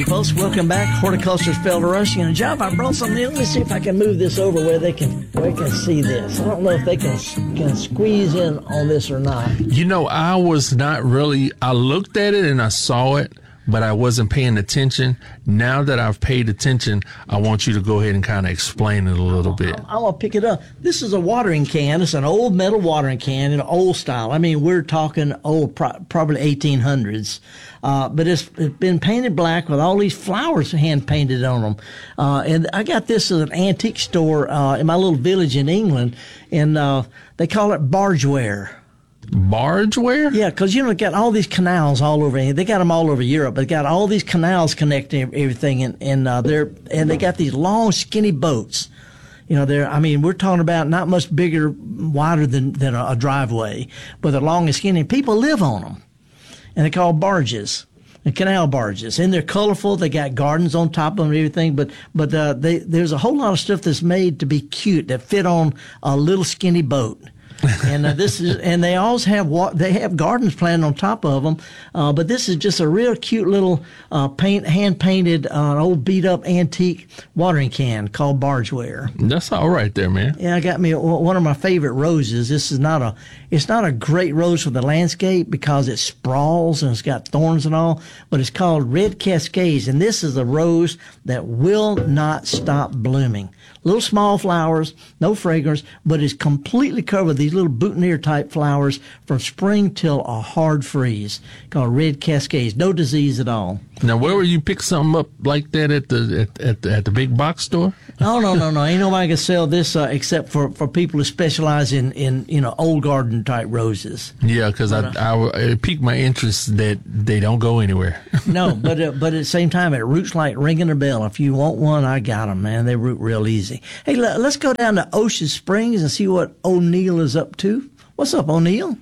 Folks, welcome back. Horticulture's Felder Rushing. And Job, I brought something in. Let me see if I can move this over where they can see this. I don't know if they can squeeze in on this or not. You know, I was not really, I looked at it and I saw it, but I wasn't paying attention. Now that I've paid attention, I want you to go ahead and kind of explain it a little bit. I want to pick it up. This is a watering can. It's an old metal watering can in an old style. I mean, we're talking old, probably 1800s. But it's been painted black with all these flowers hand painted on them. And I got this at an antique store in my little village in England, and they call it bargeware. Bargeware? Yeah, because, you know, they got all these canals all over. They got them all over Europe. They got all these canals connecting everything, and they got these long, skinny boats. You know, we're talking about not much bigger, wider than a driveway, but they're long and skinny. People live on them, and they're called barges. And canal barges, and they're colorful. They got gardens on top of them and everything. But there's a whole lot of stuff that's made to be cute that fit on a little skinny boat. And and they always have gardens planted on top of them. But this is just a real cute little hand painted old beat up antique watering can called bargeware. That's all right there, man. Yeah, I got me one of my favorite roses. This is it's not a great rose for the landscape because it sprawls and it's got thorns and all, but it's called Red Cascades, and this is a rose that will not stop blooming. Little small flowers, no fragrance, but it's completely covered with these little boutonniere type flowers from spring till a hard freeze, called Red Cascades. No disease at all. Now, where will you pick something up like that at the big box store? No. Ain't nobody can sell this except for people who specialize in old garden type roses. Yeah, because it piqued my interest that they don't go anywhere. No, but at the same time, it roots like ringing a bell. If you want one, I got them, man. They root real easy. Hey, let's go down to Ocean Springs and see what O'Neill is up to. What's up, O'Neill?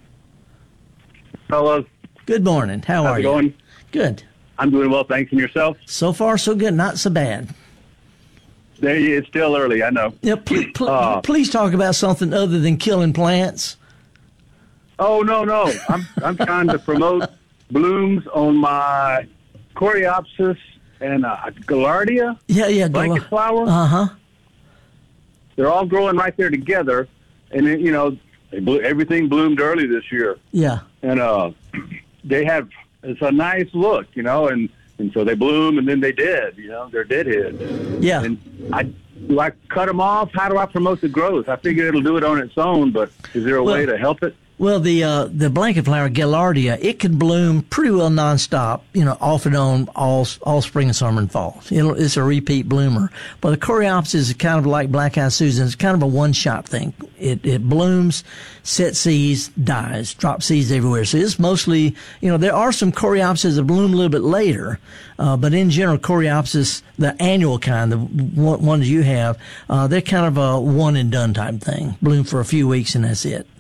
Hello. Good morning. How are you? How's it going? Good. I'm doing well, thanks. And yourself? So far, so good. Not so bad. It's still early, I know. Yeah, please talk about something other than killing plants. Oh, no. I'm trying to promote blooms on my Coreopsis and Gaillardia. Yeah. Blanket flower. Uh-huh. They're all growing right there together. And, everything bloomed early this year. Yeah. And it's a nice look, and so they bloom and then they dead, they're deadheads. Yeah. And do I cut them off? How do I promote the growth? I figure it'll do it on its own, but is there a way to help it? Well, the blanket flower, Gaillardia, it can bloom pretty well nonstop, off and on all spring and summer and fall. It's a repeat bloomer. But the Coreopsis is kind of like Black-eyed Susan. It's kind of a one-shot thing. It blooms, sets seeds, dies, drops seeds everywhere. So it's mostly, there are some Coreopsis that bloom a little bit later, but in general, Coreopsis, the annual kind, the ones you have, they're kind of a one-and-done type thing. Bloom for a few weeks and that's it.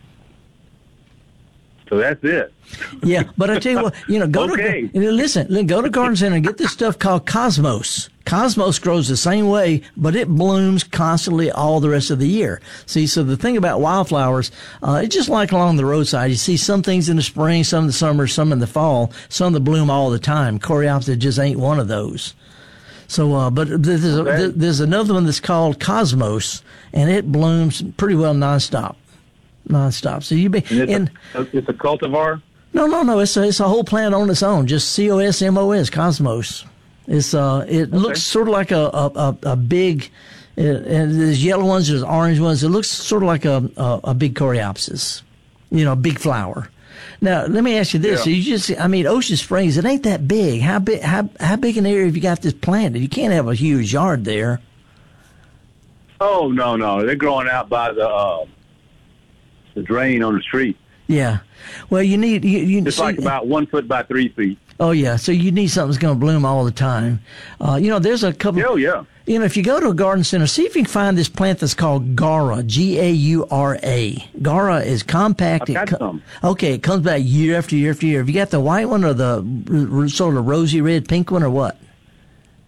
So that's it. Yeah, but I tell you what, go to Garden Center and get this stuff called Cosmos. Cosmos grows the same way, but it blooms constantly all the rest of the year. See, so the thing about wildflowers, it's just like along the roadside. You see some things in the spring, some in the summer, some in the fall, some that bloom all the time. Coreopsis just ain't one of those. So, but there's another one that's called Cosmos, and it blooms pretty well nonstop. So it's a cultivar? No. It's a whole plant on its own. Just Cosmos, Cosmos. It looks sort of like a big, and there's yellow ones, there's orange ones. It looks sort of like a big Coreopsis, big flower. Now, let me ask you this. Yeah. So Ocean Springs, it ain't that big. How big an area have you got this planted? You can't have a huge yard there. Oh, no. They're growing out by the drain on the street. Yeah. Well, you need it's like about 1 foot by 3 feet. Oh yeah. So you need something that's going to bloom all the time. There's a couple. Oh yeah. If you go to a garden center, see if you can find this plant that's called Gaura, Gaura. Gaura is compact. I've got some. Okay, it comes back year after year after year. Have you got the white one or the sort of rosy red pink one or what?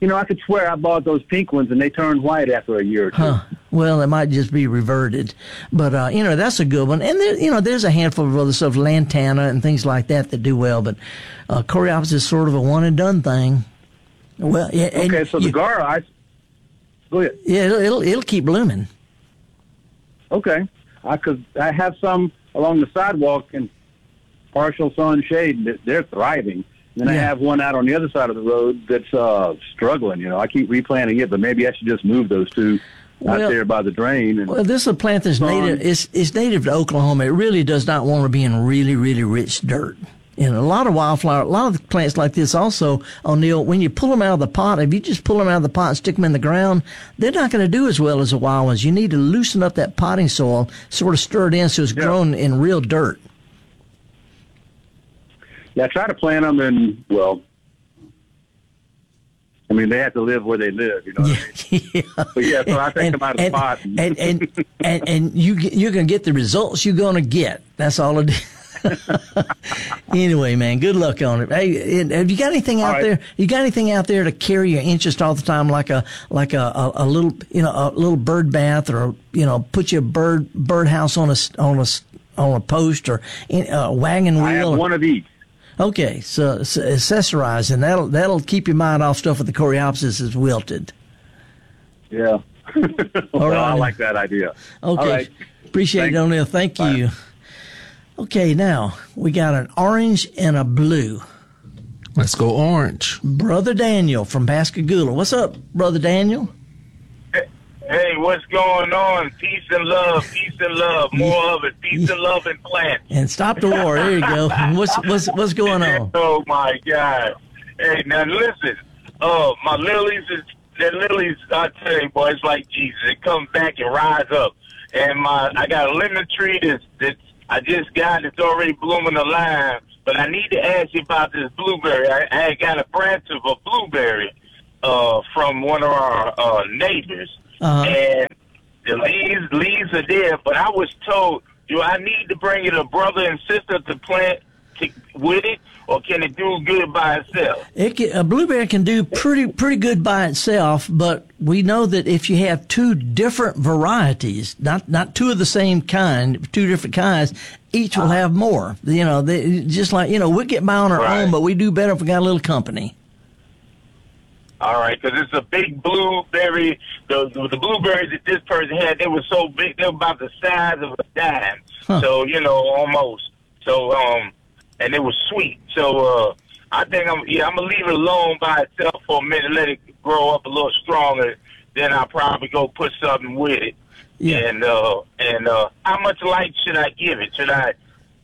I could swear I bought those pink ones and they turned white after a year or two. Huh. Well, it might just be reverted, but that's a good one. And there, there's a handful of other stuff, lantana and things like that do well. But coreopsis is sort of a one and done thing. Well, yeah. Okay, so the Gara, go ahead. Yeah, it'll keep blooming. Okay, I have some along the sidewalk in partial sun shade. They're thriving. Then I have one out on the other side of the road that's struggling. I keep replanting it, but maybe I should just move those two out there by the drain. Well, this is a plant that's native. It's native to Oklahoma. It really does not want to be in really, really rich dirt. And a lot of wildflower, a lot of plants like this also, O'Neill, when you pull them out of the pot, if you just pull them out of the pot and stick them in the ground, they're not going to do as well as the wild ones. You need to loosen up that potting soil, sort of stir it in so it's grown in real dirt. Yeah, I try to plant them in, they have to live where they live, What I mean? Yeah. But so I take them out of the pot. And you're going to get the results you're going to get. That's all it is. Anyway, man, good luck on it. Hey, have you got anything out there? You got anything out there to carry your interest all the time, like a little, a little bird bath, or put your bird house on a post, or a wagon wheel? I have one of each. Okay, so accessorize, and that'll keep your mind off stuff with the coreopsis is wilted. Yeah. All right. I like that idea. Okay. All right. Appreciate it, O'Neill. Thank you. Okay, now we got an orange and a blue. Let's go orange. Brother Daniel from Pascagoula. What's up, Brother Daniel? Hey, what's going on? Peace and love, peace and love. More of it. Peace and love and plants. And stop the war. There you go. What's going on? Oh my God. Hey, now listen. My lilies I tell you, boy, it's like Jesus. It comes back and rise up. And I got a lemon tree that's I just got. It's already blooming a lime. But I need to ask you about this blueberry. I got a branch of a blueberry from one of our neighbors. And the leaves are there, but I was told, do I need to bring it a brother and sister to plant with it, or can it do good by itself? A blueberry can do pretty good by itself, but we know that if you have two different varieties, not two of the same kind, two different kinds, each will have more. Just like, we get by on our own, but we do better if we got a little company. All right, because it's a big blueberry. The blueberries that this person had, they were so big, they were about the size of a dime. Huh. So, almost. So, and it was sweet. So, I think I'm going to leave it alone by itself for a minute, let it grow up a little stronger. Then I'll probably go put something with it. Yeah. And how much light should I give it? Should I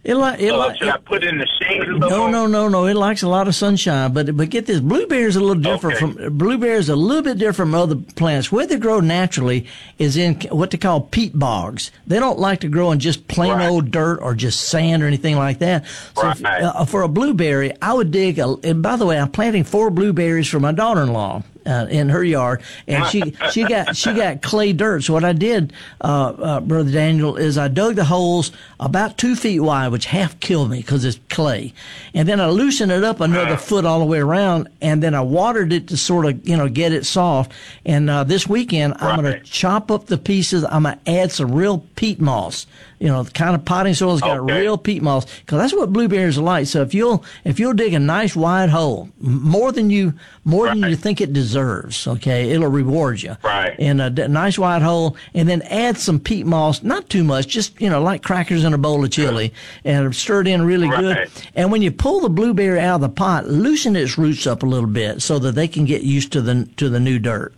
put it in the shade? No. It likes a lot of sunshine, but get this, blueberry is a little different blueberry is a little bit different from other plants. Where they grow naturally is in what they call peat bogs. They don't like to grow in just plain old dirt or just sand or anything like that. So for a blueberry, I would dig. And by the way, I'm planting 4 blueberries for my daughter-in-law. In her yard, and she got clay dirt. So what I did, Brother Daniel, is I dug the holes about 2 feet wide, which half killed me because it's clay, and then I loosened it up another foot all the way around, and then I watered it to sort of get it soft. And this weekend I'm going to chop up the pieces. I'm going to add some real peat moss. The kind of potting soil's got real peat moss, because that's what blueberries are like. So if you'll dig a nice wide hole, more than you think it deserves, okay, it'll reward you. Right. And a nice wide hole, and then add some peat moss, not too much, just like crackers in a bowl of chili, and stir it in really good. And when you pull the blueberry out of the pot, loosen its roots up a little bit so that they can get used to the new dirt.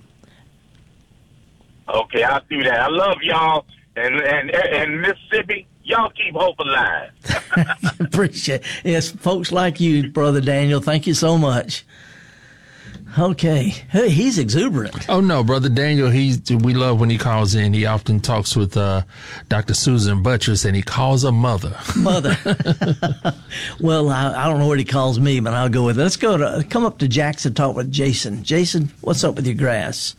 Okay, I'll do that. I love y'all. And Mississippi, y'all keep hope alive. Appreciate it. Yes, folks like you, Brother Daniel. Thank you so much. Okay. Hey, he's exuberant. Oh, no, Brother Daniel, we love when he calls in. He often talks with Dr. Susan Buttress, and he calls her mother. Mother. Well, I don't know what he calls me, but I'll go with it. Let's come up to Jackson, talk with Jason. Jason, what's up with your grass?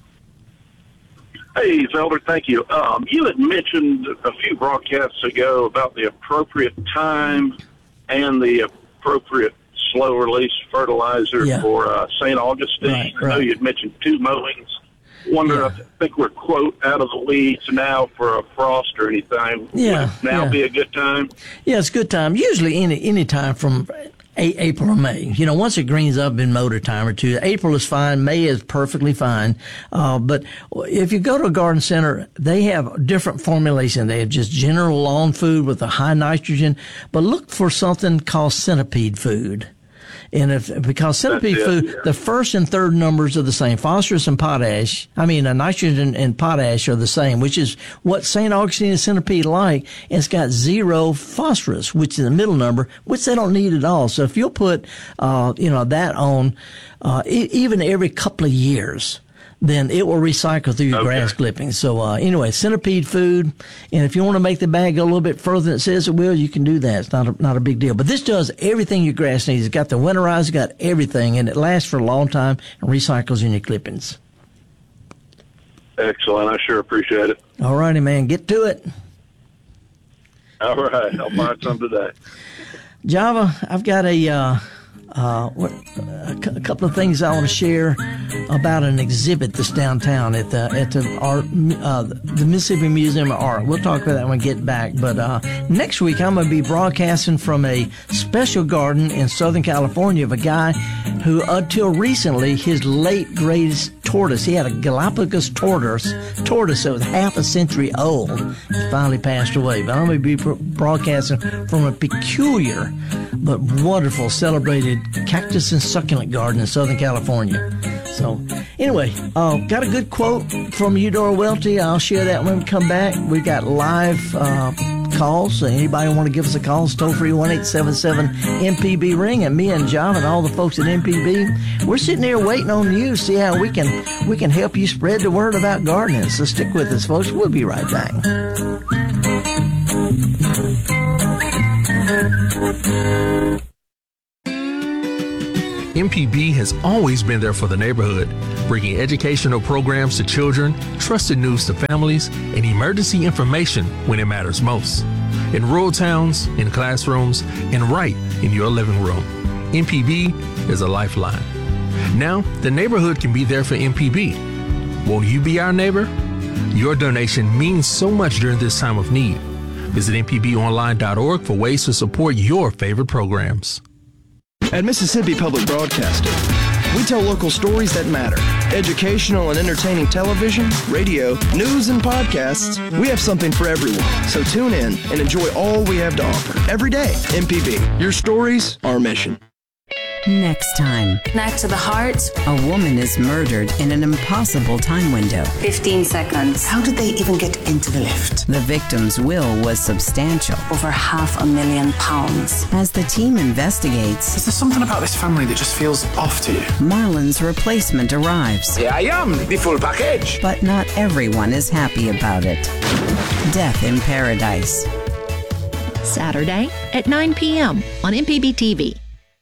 Hey, Felder, thank you. You had mentioned a few broadcasts ago about the appropriate time and the appropriate slow release fertilizer for St. Augustine. Right. I know you'd mentioned 2 mowings. Wonder, I think we're, quote, out of the weeds now for a frost or anything. Yeah. Would now be a good time? Yeah, it's a good time. Usually any time from April or May. You know, once it greens up in motor time or two, April is fine. May is perfectly fine. But if you go to a garden center, they have different formulation. They have just general lawn food with a high nitrogen, but look for something called centipede food. And because centipede food, the first and third numbers are the same. Phosphorus and potash, nitrogen and potash are the same, which is what St. Augustine and centipede like. And it's got 0 phosphorus, which is the middle number, which they don't need at all. So if you'll put, that on, even every couple of years, then it will recycle through your grass clippings. So, anyway, centipede food. And if you want to make the bag go a little bit further than it says it will, you can do that. It's not a big deal. But this does everything your grass needs. It's got the winterizer, it's got everything, and it lasts for a long time and recycles in your clippings. Excellent. I sure appreciate it. All righty, man. Get to it. All right. I'll find some today. Java, I've got a couple of things I want to share about an exhibit that's downtown at the Mississippi Museum of Art. We'll talk about that when we get back. But next week I'm going to be broadcasting from a special garden in Southern California of a guy who, until recently, his late greatest tortoise. He had a Galapagos tortoise that was half a century old. He finally passed away. But I'm going to be broadcasting from a peculiar but wonderful celebrated cactus and succulent garden in Southern California. So, anyway, got a good quote from Eudora Welty. I'll share that when we come back. We got live calls. So anybody want to give us a call, it's toll free 1-877-MPB ring. And me and John and all the folks at MPB, we're sitting here waiting on you to see how we can help you spread the word about gardening. So stick with us, folks. We'll be right back. MPB has always been there for the neighborhood, bringing educational programs to children, trusted news to families, and emergency information when it matters most. In rural towns, in classrooms, and right in your living room. MPB is a lifeline. Now, the neighborhood can be there for MPB. Won't you be our neighbor? Your donation means so much during this time of need. Visit mpbonline.org for ways to support your favorite programs. At Mississippi Public Broadcasting, we tell local stories that matter. Educational and entertaining television, radio, news, and podcasts. We have something for everyone. So tune in and enjoy all we have to offer. Every day, MPB. Your stories, our mission. Next time. Connect to the heart. A woman is murdered in an impossible time window. 15 seconds. How did they even get into the lift? The victim's will was substantial. Over £500,000. As the team investigates... Is there something about this family that just feels off to you? Marlon's replacement arrives. Here I am, the full package. But not everyone is happy about it. Death in Paradise. Saturday at 9 p.m. on MPB TV.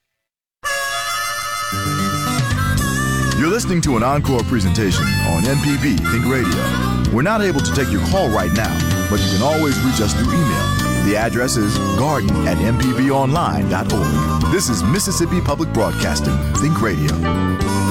You're listening to an encore presentation on MPB Think Radio. We're not able to take your call right now, but you can always reach us through email. The address is garden@mpbonline.org. This is Mississippi Public Broadcasting Think Radio.